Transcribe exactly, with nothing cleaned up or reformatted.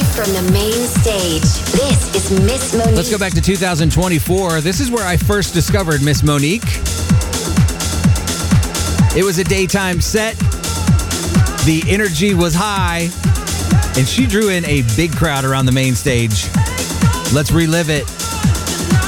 From the main stage, this is Miss Monique. Let's go back to two thousand twenty-four. This is where I first discovered Miss Monique. It was a daytime set. The energy was high, and she drew in a big crowd around the main stage. Let's relive it.